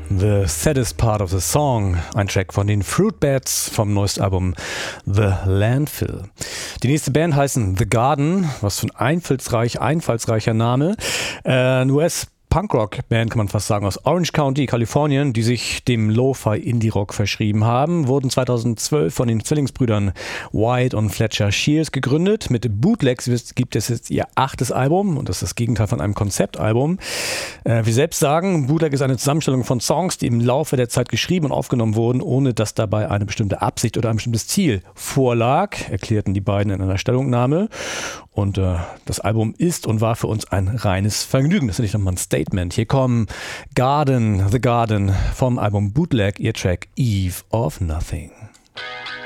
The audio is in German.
The Saddest Part of the Song, ein Track von den Fruitbats vom neuesten Album The Landfill. Die nächste Band heißen The Garden, was für ein einfallsreicher Name. Ein US-Punkrock-Band, kann man fast sagen, aus Orange County, Kalifornien, die sich dem Lo-Fi-Indie-Rock verschrieben haben, wurden 2012 von den Zwillingsbrüdern White und Fletcher Shears gegründet. Mit Bootlegs gibt es jetzt ihr 8. Album und das ist das Gegenteil von einem Konzeptalbum. Wie selbst sagen, Bootleg ist eine Zusammenstellung von Songs, die im Laufe der Zeit geschrieben und aufgenommen wurden, ohne dass dabei eine bestimmte Absicht oder ein bestimmtes Ziel vorlag, erklärten die beiden in einer Stellungnahme. Und das Album ist und war für uns ein reines Vergnügen. Das ist nicht nochmal ein Statement. Hier kommen The Garden vom Album Bootleg, ihr Track Eve of Nothing.